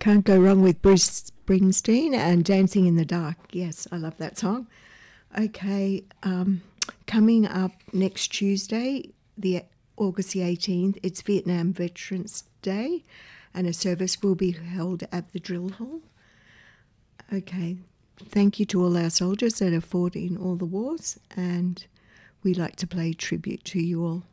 Can't go wrong with Bruce Springsteen and Dancing in the Dark. Yes, I love that song. Okay, coming up next Tuesday, August the 18th, it's Vietnam Veterans Day, and a service will be held at the Drill Hall. Okay, thank you to all our soldiers that have fought in all the wars, and we like to pay tribute to you all.